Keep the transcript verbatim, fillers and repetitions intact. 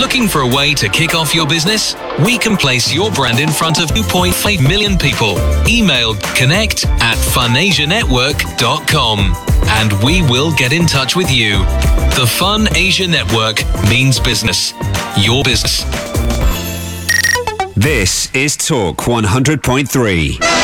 Looking for a way to kick off your business? We can place your brand in front of two point five million people. Email connect at funasianetwork dot com and we will get in touch with you. The Fun Asia Network means business. Your business. This is Talk one hundred point three.